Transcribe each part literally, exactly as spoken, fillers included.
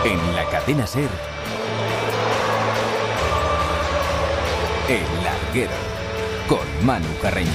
En la cadena SER, El Larguero, con Manu Carreño.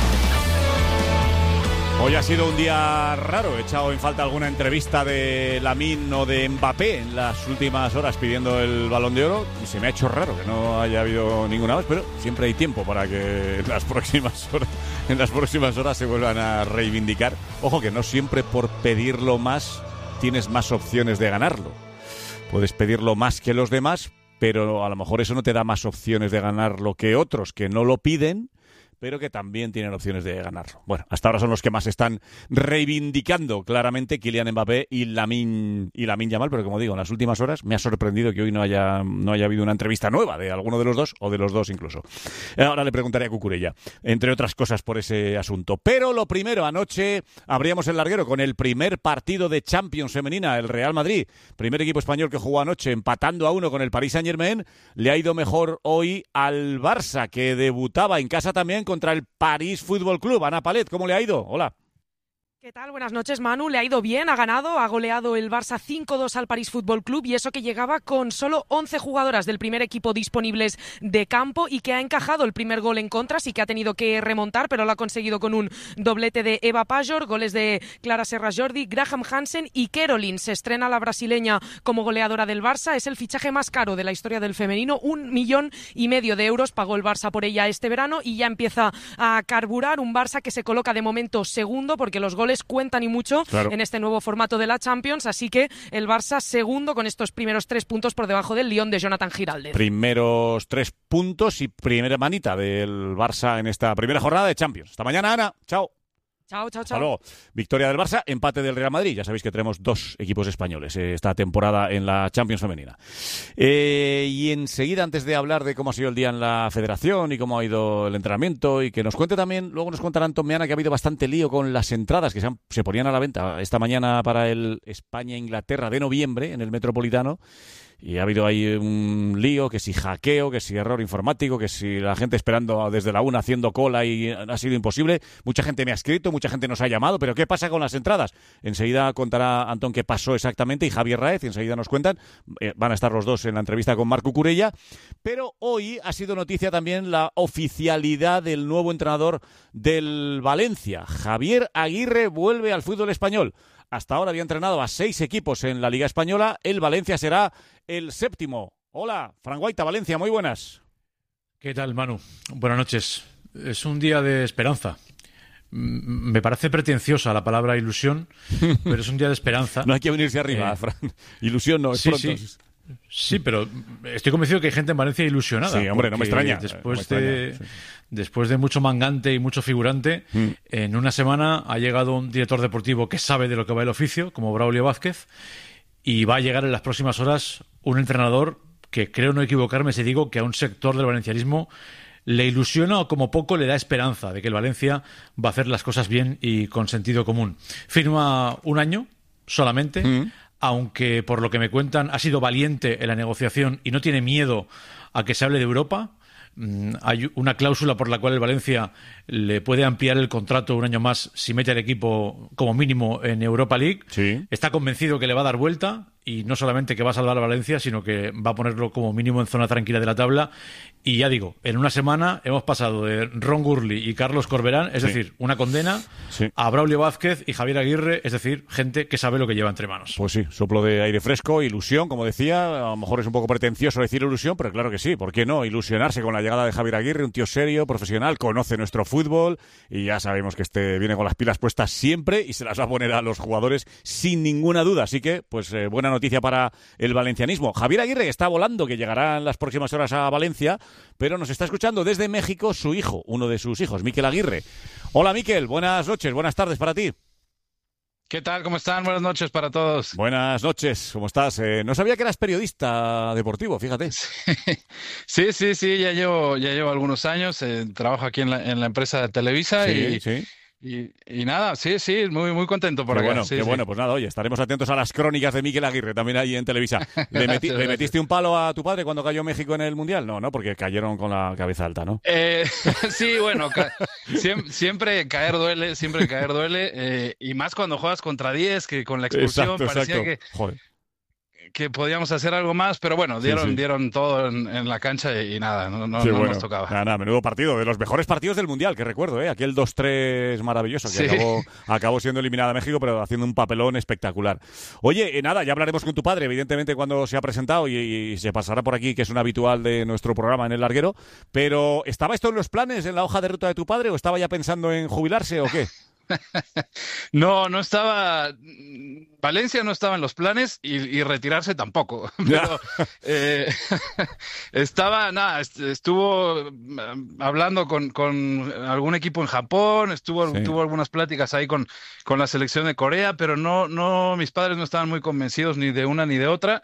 Hoy ha sido un día raro, he echado en falta alguna entrevista de Lamine o de Mbappé en las últimas horas pidiendo el Balón de Oro y se me ha hecho raro que no haya habido ninguna más, pero siempre hay tiempo para que en las próximas horas, en las próximas horas se vuelvan a reivindicar. Ojo que no siempre por pedirlo más tienes más opciones de ganarlo. Puedes pedirlo más que los demás, pero a lo mejor eso no te da más opciones de ganarlo que otros que no lo piden, pero que también tienen opciones de ganarlo. Bueno, hasta ahora son los que más están reivindicando claramente Kylian Mbappé y Lamine y Lamine Yamal, pero como digo, en las últimas horas me ha sorprendido que hoy no haya no haya habido una entrevista nueva de alguno de los dos o de los dos incluso. Ahora le preguntaré a Cucurella, entre otras cosas por ese asunto. Pero lo primero, anoche abríamos el larguero con el primer partido de Champions femenina, el Real Madrid, primer equipo español que jugó anoche empatando a uno con el Paris Saint-Germain. Le ha ido mejor hoy al Barça, que debutaba en casa también contra el París Fútbol Club. Ana Palet, ¿cómo le ha ido? Hola. ¿Qué tal? Buenas noches, Manu. Le ha ido bien, ha ganado, ha goleado el Barça cinco dos al París Fútbol Club, y eso que llegaba con solo once jugadoras del primer equipo disponibles de campo y que ha encajado el primer gol en contra, sí que ha tenido que remontar, pero lo ha conseguido con un doblete de Eva Pajor, goles de Clara Serra Jordi, Graham Hansen y Caroline. Se estrena la brasileña como goleadora del Barça, es el fichaje más caro de la historia del femenino, un millón y medio de euros pagó el Barça por ella este verano y ya empieza a carburar un Barça que se coloca de momento segundo porque los goles cuentan y mucho, claro, en este nuevo formato de la Champions, así que el Barça segundo con estos primeros tres puntos por debajo del Lyon de Jonathan Giraldez. Primeros tres puntos y primera manita del Barça en esta primera jornada de Champions. Hasta mañana, Ana. Chao. Chao, chao, chao. Hasta luego. Victoria del Barça, empate del Real Madrid. Ya sabéis que tenemos dos equipos españoles eh, esta temporada en la Champions femenina. Eh, y enseguida, antes de hablar de cómo ha sido el día en la Federación y cómo ha ido el entrenamiento, y que nos cuente también, luego nos contará Antón Meana que ha habido bastante lío con las entradas que se, han, se ponían a la venta esta mañana para el España-Inglaterra de noviembre en el Metropolitano. Y ha habido ahí un lío, que si hackeo, que si error informático, que si la gente esperando desde la una haciendo cola y ha sido imposible. Mucha gente me ha escrito, mucha gente nos ha llamado, pero ¿qué pasa con las entradas? Enseguida contará Antón qué pasó exactamente y Javier Raez, y enseguida nos cuentan. Eh, van a estar los dos en la entrevista con Marc Cucurella. Pero hoy ha sido noticia también la oficialidad del nuevo entrenador del Valencia. Javier Aguirre vuelve al fútbol español. Hasta ahora había entrenado a seis equipos en la Liga Española. El Valencia será el séptimo. Hola, Fran Guaita, Valencia, muy buenas. ¿Qué tal, Manu? Buenas noches. Es un día de esperanza. Me parece pretenciosa la palabra ilusión, pero es un día de esperanza. No hay que venirse arriba, eh, Fran. Ilusión no, es sí, pronto. Sí. Sí, pero estoy convencido que hay gente en Valencia ilusionada. Sí, hombre, no me extraña. Después, no me de, extraña, sí. después de mucho mangante y mucho figurante, mm. en una semana ha llegado un director deportivo que sabe de lo que va el oficio, como Braulio Vázquez, y va a llegar en las próximas horas un entrenador que, creo no equivocarme si digo que a un sector del valencianismo le ilusiona o como poco le da esperanza de que el Valencia va a hacer las cosas bien y con sentido común. Firma un año solamente, mm. aunque por lo que me cuentan ha sido valiente en la negociación y no tiene miedo a que se hable de Europa. Hay una cláusula por la cual el Valencia le puede ampliar el contrato un año más si mete al equipo como mínimo en Europa League. Sí. Está convencido que le va a dar vuelta y no solamente que va a salvar a Valencia, sino que va a ponerlo como mínimo en zona tranquila de la tabla. Y ya digo, en una semana hemos pasado de Ron Gurley y Carlos Corberán, es sí. decir, una condena, sí. a Braulio Vázquez y Javier Aguirre, es decir, gente que sabe lo que lleva entre manos. Pues sí, soplo de aire fresco, ilusión, como decía. A lo mejor es un poco pretencioso decir ilusión, pero claro que sí, ¿por qué no? Ilusionarse con la llegada de Javier Aguirre, un tío serio, profesional, conoce nuestro fútbol y ya sabemos que este viene con las pilas puestas siempre y se las va a poner a los jugadores sin ninguna duda. Así que, pues eh, buena noticia para el valencianismo. Javier Aguirre está volando, que llegará en las próximas horas a Valencia, pero nos está escuchando desde México su hijo, uno de sus hijos, Miquel Aguirre. Hola, Miquel, buenas noches, buenas tardes para ti. ¿Qué tal? ¿Cómo están? Buenas noches para todos. Buenas noches, ¿cómo estás? Eh, no sabía que eras periodista deportivo, fíjate. Sí, sí, sí, ya llevo, ya llevo algunos años, eh, trabajo aquí en la, en la empresa de Televisa sí, y... Sí. Y, y nada, sí, sí, muy muy contento por qué acá. Bueno, sí, qué sí. bueno, pues nada, oye, estaremos atentos a las crónicas de Miquel Aguirre, también ahí en Televisa. ¿Le, meti, ¿le metiste un palo a tu padre cuando cayó México en el Mundial? No, no, porque cayeron con la cabeza alta, ¿no? Eh, sí, bueno, ca siempre, siempre caer duele, siempre caer duele, eh, y más cuando juegas contra diez, que con la expulsión exacto, parecía exacto. que... Joder. que podíamos hacer algo más, pero bueno, dieron, sí, sí. dieron todo en, en la cancha y, y nada, no, no, sí, no bueno, nos tocaba. Nada, nada, menudo partido, de los mejores partidos del Mundial, que recuerdo, ¿eh? Aquel dos tres maravilloso, que Sí. acabó, acabó siendo eliminada México, pero haciendo un papelón espectacular. Oye, eh, nada, ya hablaremos con tu padre, evidentemente, cuando se ha presentado y, y se pasará por aquí, que es un habitual de nuestro programa en El Larguero, pero ¿estaba esto en los planes, en la hoja de ruta de tu padre, o estaba ya pensando en jubilarse o qué? No, no estaba. Valencia no estaba en los planes y, y retirarse tampoco. Pero eh, estaba, nada, estuvo hablando con, con algún equipo en Japón, estuvo, sí. tuvo algunas pláticas ahí con, con la selección de Corea, pero no, no, mis padres no estaban muy convencidos ni de una ni de otra.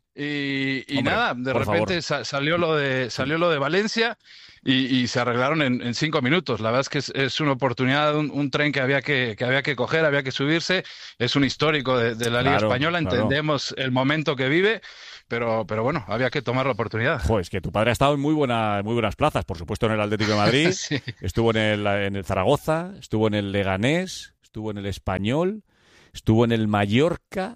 Y, y Hombre, nada, de repente sa salió lo de salió lo de Valencia y, y se arreglaron en, en cinco minutos. La verdad es que es, es una oportunidad, un, un tren que había que, que había que coger, había que subirse. Es un histórico de, de la Liga claro, Española, claro. Entendemos el momento que vive, pero, pero bueno, había que tomar la oportunidad. Joder, es que tu padre ha estado en muy, buena, muy buenas plazas, por supuesto en el Atlético de Madrid, sí. estuvo en el, en el Zaragoza, estuvo en el Leganés, estuvo en el Español, estuvo en el Mallorca.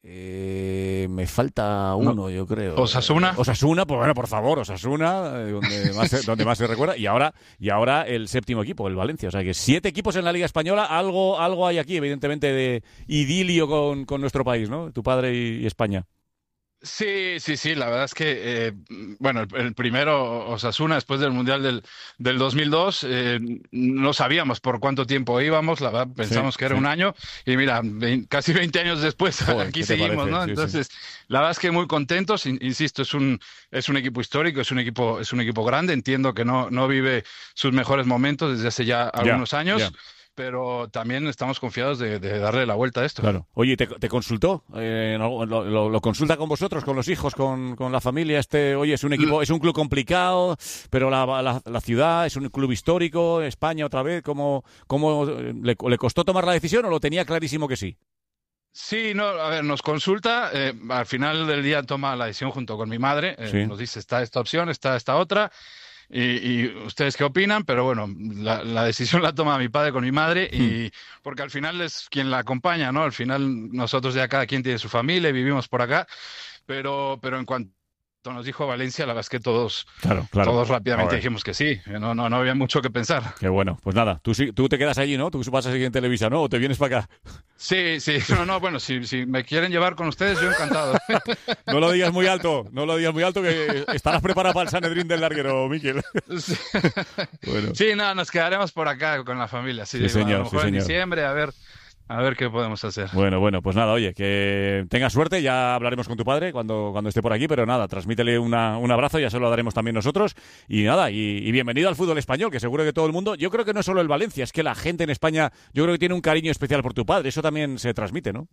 Eh, me falta uno, no. yo creo. ¿Osasuna? Osasuna, pues bueno, por favor, Osasuna, eh, donde, más se, donde más se recuerda. Y ahora, y ahora el séptimo equipo, el Valencia. O sea que siete equipos en la Liga Española, algo, algo hay aquí, evidentemente, de idilio con, con nuestro país, ¿no? Tu padre y, y España. Sí, sí, sí, la verdad es que, eh, bueno, el, el primero, Osasuna, después del Mundial del, del dos mil dos, eh, no sabíamos por cuánto tiempo íbamos, la verdad pensamos sí, que era sí. un año, y mira, veinte, casi veinte años después, Joder, aquí seguimos, ¿no? Sí, Entonces, sí. la verdad es que muy contentos, insisto, es un, es un equipo histórico, es un equipo, es un equipo grande, entiendo que no, no vive sus mejores momentos desde hace ya algunos yeah, años, yeah. pero también estamos confiados de, de darle la vuelta a esto. Claro. Oye, ¿te, te consultó? Eh, lo, lo, ¿Lo consulta con vosotros, con los hijos, con, con la familia? Este, oye, es un equipo, es un club complicado, pero la, la, la ciudad es un club histórico, España otra vez. ¿Cómo, cómo le, le costó tomar la decisión o lo tenía clarísimo que sí? Sí, no, a ver, nos consulta, eh, al final del día toma la decisión junto con mi madre, eh, sí. nos dice, está esta opción, está esta otra. Y, y ustedes qué opinan, pero bueno, la, la decisión la toma mi padre con mi madre y mm. porque al final es quien la acompaña, ¿no? Al final nosotros ya cada quien tiene su familia y vivimos por acá, pero, pero en cuanto nos dijo Valencia, la verdad es que todos, claro, claro. todos rápidamente dijimos que sí, no, no, no había mucho que pensar. Qué bueno, pues nada, tú, tú te quedas allí, ¿no? Tú vas a seguir en Televisa, ¿no? ¿O te vienes para acá? Sí, sí, no, no, bueno, si, si me quieren llevar con ustedes, yo encantado. No lo digas muy alto, no lo digas muy alto, que estarás preparado para el Sanedrín del Larguero, Miquel. Sí, bueno. sí no, nos quedaremos por acá con la familia, sí, sí señor, a lo mejor sí, en señor. diciembre, a ver... A ver qué podemos hacer. Bueno, bueno, pues nada, oye, que tengas suerte, ya hablaremos con tu padre cuando, cuando esté por aquí, pero nada, transmítele una, un abrazo, ya se lo daremos también nosotros, y nada, y, y bienvenido al fútbol español, que seguro que todo el mundo, yo creo que no solo el Valencia, es que la gente en España, yo creo que tiene un cariño especial por tu padre, eso también se transmite, ¿no?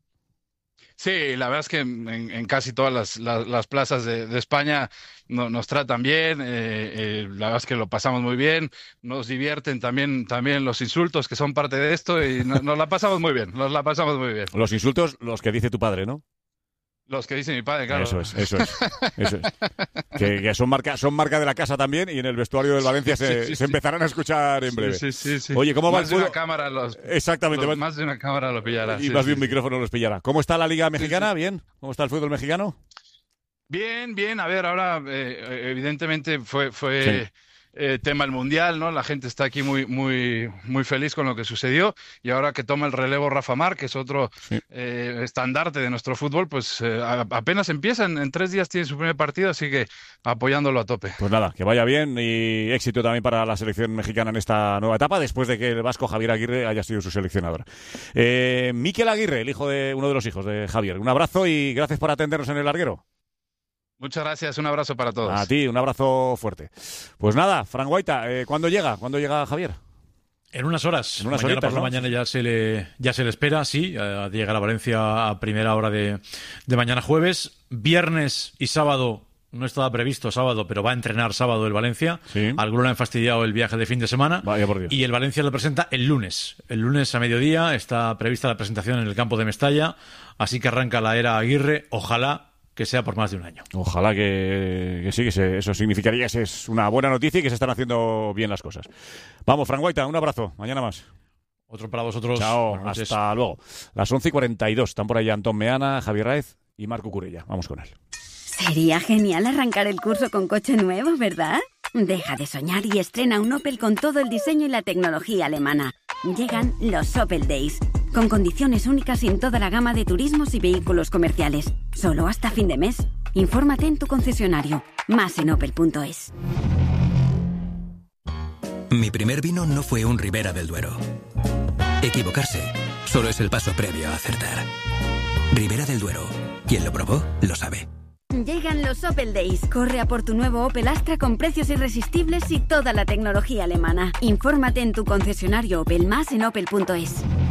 Sí, la verdad es que en, en casi todas las, las, las plazas de, de España no, nos tratan bien, eh, eh, la verdad es que lo pasamos muy bien, nos divierten también, también los insultos que son parte de esto y no, nos la pasamos muy bien, nos la pasamos muy bien. Los insultos, los que dice tu padre, ¿no? Los que dice mi padre, claro. Eso es, eso es. Eso es. Que, que son, marca, son marca de la casa también y en el vestuario del Valencia se, sí, sí, se empezarán a escuchar en breve. Sí, sí, sí. Oye, ¿cómo va más el fútbol? De una cámara los, Exactamente. Los, más de una cámara lo pillará. Y sí, más sí, de un sí. micrófono los pillará. ¿Cómo está la Liga Mexicana? Sí, sí. ¿Bien? ¿Cómo está el fútbol mexicano? Bien, bien. A ver, ahora eh, evidentemente fue... fue... Sí. Eh, tema el Mundial, ¿no? La gente está aquí muy, muy, muy feliz con lo que sucedió y ahora que toma el relevo Rafa Mar, que es otro sí. eh, estandarte de nuestro fútbol, pues eh, apenas empieza, en, en tres días tiene su primer partido, así que apoyándolo a tope. Pues nada, que vaya bien y éxito también para la selección mexicana en esta nueva etapa, después de que el vasco Javier Aguirre haya sido su seleccionador. Eh, Miquel Aguirre, el hijo de uno de los hijos de Javier, un abrazo y gracias por atendernos en El Larguero. Muchas gracias, un abrazo para todos. A ti, un abrazo fuerte. Pues nada, Fran Guaita, eh, ¿cuándo llega? ¿Cuándo llega Javier? En unas horas. En unas mañana horitas, por la ¿no? mañana ya se le ya se le espera, sí. Eh, llegará a Valencia a primera hora de, de mañana jueves. Viernes y sábado no estaba previsto sábado, pero va a entrenar sábado el Valencia. Sí. Alguno le han fastidiado el viaje de fin de semana. Vaya por Dios. Y el Valencia lo presenta el lunes. El lunes a mediodía está prevista la presentación en el campo de Mestalla. Así que arranca la era Aguirre. Ojalá que sea por más de un año. Ojalá que, que sí, que se, eso significaría que es una buena noticia y que se están haciendo bien las cosas. Vamos, Fran Guaita, un abrazo. Mañana más. Otro para vosotros. Chao, hasta luego. Las once y cuarenta y dos. Están por ahí Antón Meana, Javier Raez y Marc Cucurella. Vamos con él. Sería genial arrancar el curso con coche nuevo, ¿verdad? Deja de soñar y estrena un Opel con todo el diseño y la tecnología alemana. Llegan los Opel Days, con condiciones únicas en toda la gama de turismos y vehículos comerciales. Solo hasta fin de mes. Infórmate en tu concesionario. Más en opel punto es. Mi primer vino no fue un Ribera del Duero. Equivocarse solo es el paso previo a acertar. Ribera del Duero. Quien lo probó, lo sabe. Llegan los Opel Days. Corre a por tu nuevo Opel Astra con precios irresistibles y toda la tecnología alemana. Infórmate en tu concesionario Opel, más en opel punto es.